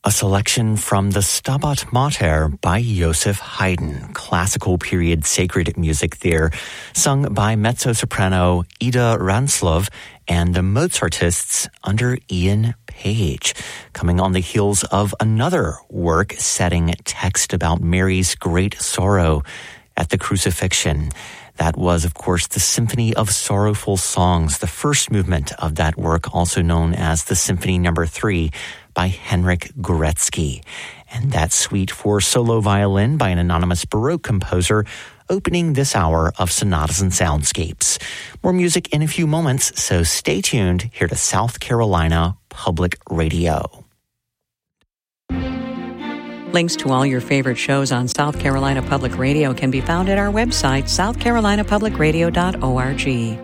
A selection from the Stabat Mater by Joseph Haydn, classical period sacred music there, sung by mezzo-soprano Ida Ranslov and the Mozartists under Ian Page, coming on the heels of another work setting text about Mary's great sorrow at the crucifixion. That was, of course, the Symphony of Sorrowful Songs, the first movement of that work, also known as the Symphony No. 3 by Henryk Górecki. And that suite for solo violin by an anonymous Baroque composer, opening this hour of Sonatas and Soundscapes. More music in a few moments, so stay tuned here to South Carolina Public Radio. Links to all your favorite shows on South Carolina Public Radio can be found at our website, southcarolinapublicradio.org.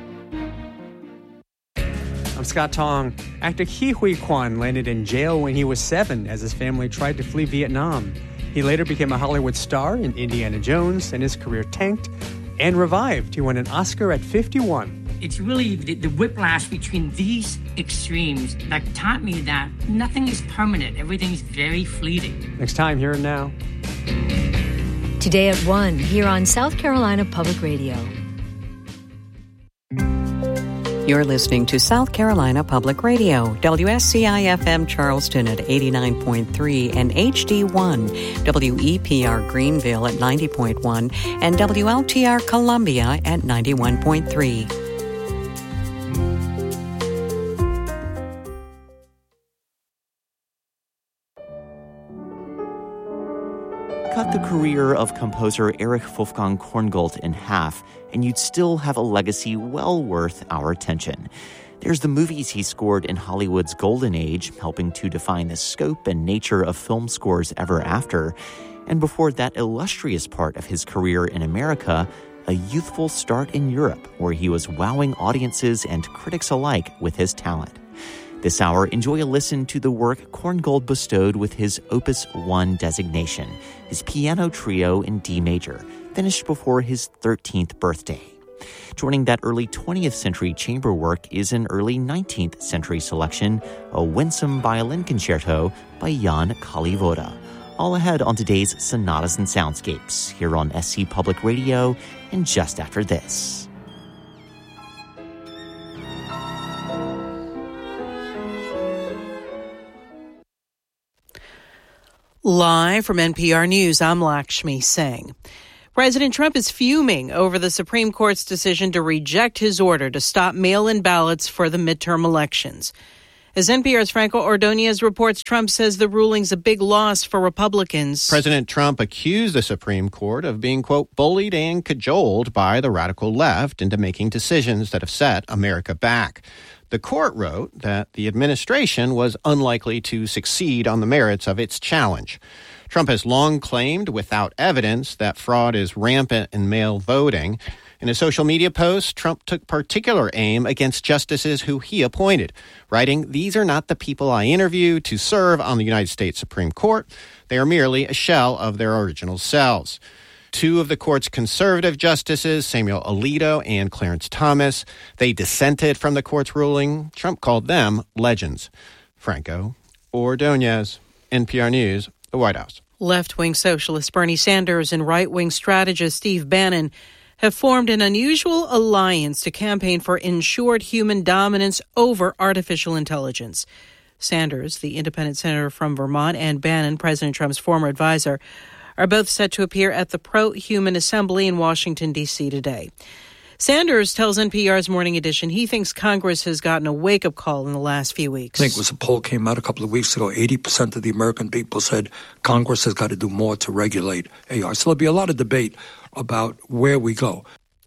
I'm Scott Tong. Actor Ke Huy Quan landed in jail when he was 7 as his family tried to flee Vietnam. He later became a Hollywood star in Indiana Jones, and his career tanked and revived. He won an Oscar at 51. It's really the whiplash between these extremes that taught me that nothing is permanent. Everything's very fleeting. Next time, Here and Now. Today at 1, here on South Carolina Public Radio. You're listening to South Carolina Public Radio, WSCI-FM Charleston at 89.3 and HD1, WEPR Greenville at 90.1, and WLTR Columbia at 91.3. Cut the career of composer Erich Wolfgang Korngold in half, and you'd still have a legacy well worth our attention. There's the movies he scored in Hollywood's golden age, helping to define the scope and nature of film scores ever after. And before that illustrious part of his career in America, a youthful start in Europe, where he was wowing audiences and critics alike with his talent. This hour, enjoy a listen to the work Korngold bestowed with his Opus 1 designation, his piano trio in D major, finished before his 13th birthday. Joining that early 20th century chamber work is an early 19th century selection, a winsome violin concerto by Jan Kalivoda. All ahead on today's Sonatas and Soundscapes, here on SC Public Radio, and just after this. Live from NPR News, I'm Lakshmi Singh. President Trump is fuming over the Supreme Court's decision to reject his order to stop mail-in ballots for the midterm elections. As NPR's Franco Ordonez reports, Trump says the ruling's a big loss for Republicans. President Trump accused the Supreme Court of being, quote, bullied and cajoled by the radical left into making decisions that have set America back. The court wrote that the administration was unlikely to succeed on the merits of its challenge. Trump has long claimed, without evidence, that fraud is rampant in mail voting. In a social media post, Trump took particular aim against justices who he appointed, writing, "These are not the people I interviewed to serve on the United States Supreme Court. They are merely a shell of their original selves." Two of the court's conservative justices, Samuel Alito and Clarence Thomas, they dissented from the court's ruling. Trump called them legends. Franco Ordonez, NPR News, the White House. Left-wing socialist Bernie Sanders and right-wing strategist Steve Bannon have formed an unusual alliance to campaign for ensured human dominance over artificial intelligence. Sanders, the independent senator from Vermont, and Bannon, President Trump's former advisor, are both set to appear at the Pro-Human Assembly in Washington, D.C. today. Sanders tells NPR's Morning Edition he thinks Congress has gotten a wake-up call in the last few weeks. I think it was a poll came out a couple of weeks ago. 80% of the American people said Congress has got to do more to regulate AI. So there'll be a lot of debate about where we go.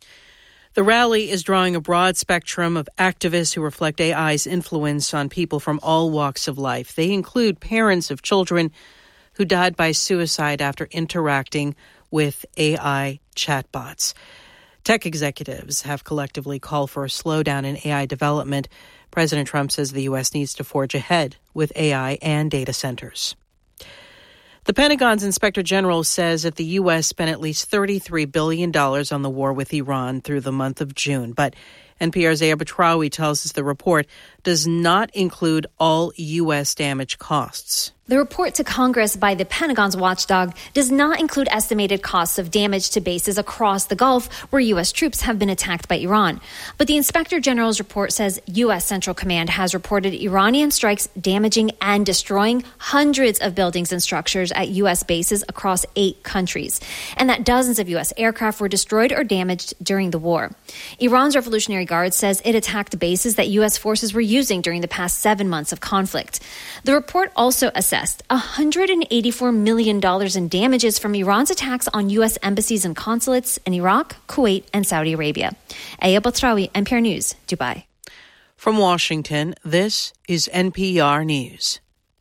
The rally is drawing a broad spectrum of activists who reflect AI's influence on people from all walks of life. They include parents of children who died by suicide after interacting with AI chatbots. Tech executives have collectively called for a slowdown in AI development. President Trump says the U.S. needs to forge ahead with AI and data centers. The Pentagon's Inspector General says that the U.S. spent at least $33 billion on the war with Iran through the month of June. But NPR's Aya Batrawi tells us the report does not include all U.S. damage costs. The report to Congress by the Pentagon's watchdog does not include estimated costs of damage to bases across the Gulf where U.S. troops have been attacked by Iran. But the Inspector General's report says U.S. Central Command has reported Iranian strikes damaging and destroying hundreds of buildings and structures at U.S. bases across 8 countries, and that dozens of U.S. aircraft were destroyed or damaged during the war. Iran's Revolutionary Guard says it attacked bases that U.S. forces were using during the past 7 months of conflict. The report also assessed $184 million in damages from Iran's attacks on U.S. embassies and consulates in Iraq, Kuwait, and Saudi Arabia. Aya Batrawi, NPR News, Dubai. From Washington, this is NPR News.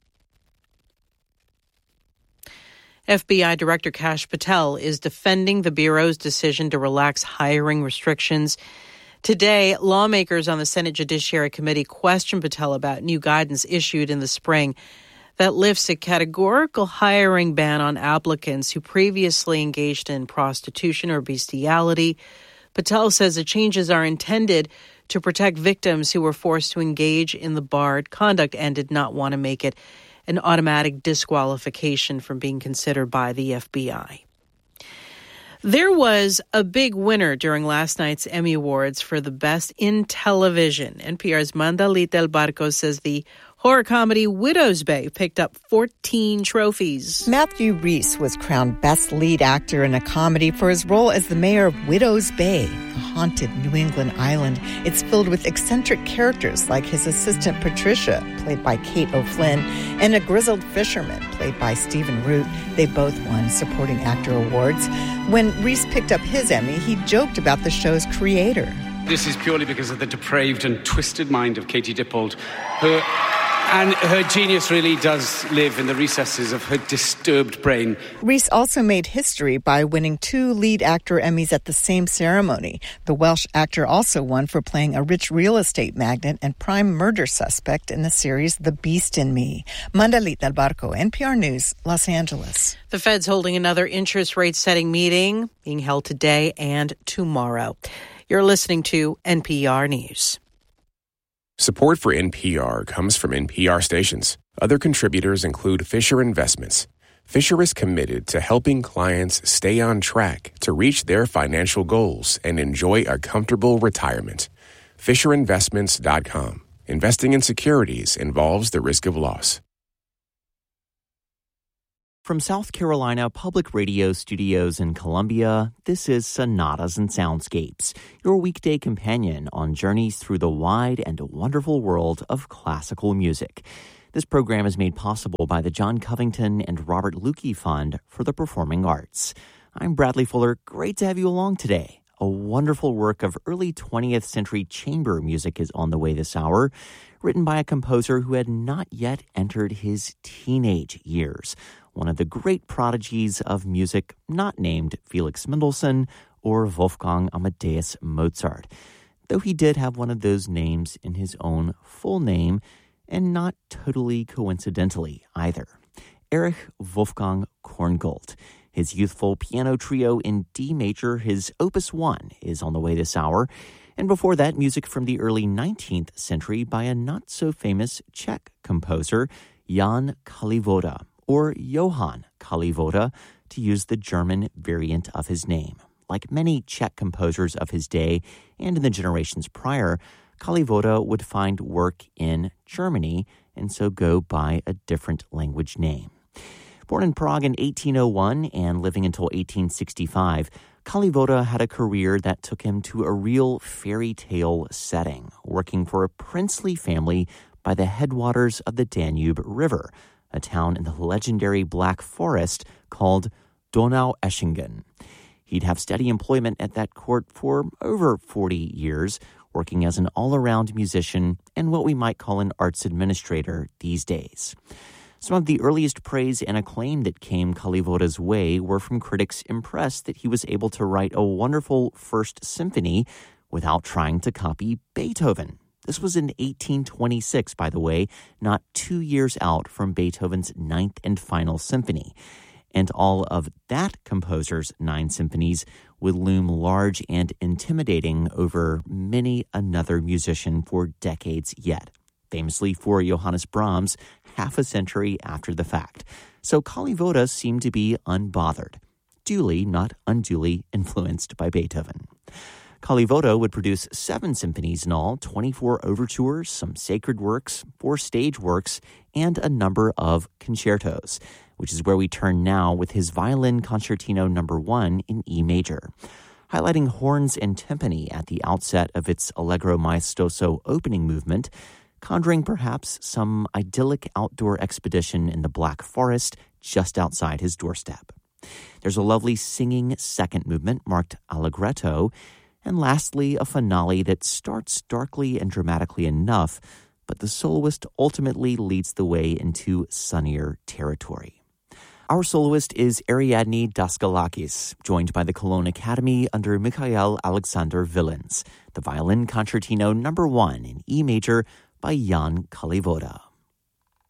FBI Director Kash Patel is defending the Bureau's decision to relax hiring restrictions. Today, lawmakers on the Senate Judiciary Committee questioned Patel about new guidance issued in the spring that lifts a categorical hiring ban on applicants who previously engaged in prostitution or bestiality. Patel says the changes are intended to protect victims who were forced to engage in the barred conduct and did not want to make it an automatic disqualification from being considered by the FBI. There was a big winner during last night's Emmy Awards for the Best in Television. NPR's Mandalita Del Barco says the horror comedy Widow's Bay picked up 14 trophies. Matthew Rhys was crowned Best Lead Actor in a Comedy for his role as the mayor of Widow's Bay, a haunted New England island. It's filled with eccentric characters like his assistant Patricia, played by Kate O'Flynn, and a grizzled fisherman, played by Stephen Root. They both won Supporting Actor awards. When Rhys picked up his Emmy, he joked about the show's creator. This is purely because of the depraved and twisted mind of Katie Dippold, and her genius really does live in the recesses of her disturbed brain. Rhys also made history by winning 2 lead actor Emmys at the same ceremony. The Welsh actor also won for playing a rich real estate magnate and prime murder suspect in the series The Beast in Me. Mandalita Del Barco, NPR News, Los Angeles. The Fed's holding another interest rate setting meeting being held today and tomorrow. You're listening to NPR News. Support for NPR comes from NPR stations. Other contributors include Fisher Investments. Fisher is committed to helping clients stay on track to reach their financial goals and enjoy a comfortable retirement. FisherInvestments.com. Investing in securities involves the risk of loss. From South Carolina Public Radio studios in Columbia, this is Sonatas and Soundscapes, your weekday companion on journeys through the wide and wonderful world of classical music. This program is made possible by the John Covington and Robert Lukey Fund for the Performing Arts. I'm Bradley Fuller. Great to have you along today. A wonderful work of early 20th century chamber music is on the way this hour, written by a composer who had not yet entered his teenage years. One of the great prodigies of music not named Felix Mendelssohn or Wolfgang Amadeus Mozart, though he did have one of those names in his own full name, and not totally coincidentally either. Erich Wolfgang Korngold. His youthful piano trio in D major, his Opus 1, is on the way this hour. And before that, music from the early 19th century by a not-so-famous Czech composer, Jan Kalivoda, or Johann Kalivoda, to use the German variant of his name. Like many Czech composers of his day and in the generations prior, Kalivoda would find work in Germany and so go by a different language name. Born in Prague in 1801 and living until 1865, Kalivoda had a career that took him to a real fairy tale setting, working for a princely family by the headwaters of the Danube River, a town in the legendary Black Forest called Donaueschingen. He'd have steady employment at that court for over 40 years, working as an all-around musician and what we might call an arts administrator these days. Some of the earliest praise and acclaim that came Kalivoda's way were from critics impressed that he was able to write a wonderful first symphony without trying to copy Beethoven. This was in 1826, by the way, not 2 years out from Beethoven's Ninth and Final Symphony. And all of that composer's 9 symphonies would loom large and intimidating over many another musician for decades yet. famously for Johannes Brahms half a century after the fact. So Kalivoda seemed to be unbothered, duly, not unduly, influenced by Beethoven. Kalivoda would produce 7 symphonies in all, 24 overtures, some sacred works, 4 stage works, and a number of concertos, which is where we turn now with his Violin Concertino No. 1 in E major. Highlighting horns and timpani at the outset of its Allegro maestoso opening movement, conjuring perhaps some idyllic outdoor expedition in the Black Forest just outside his doorstep. There's a lovely singing second movement marked Allegretto, and lastly, a finale that starts darkly and dramatically enough, but the soloist ultimately leads the way into sunnier territory. Our soloist is Ariadne Daskalakis, joined by the Cologne Academy under Mikhail Alexander Villens, the Violin Concertino No. 1 in E major by Jan Kalivoda.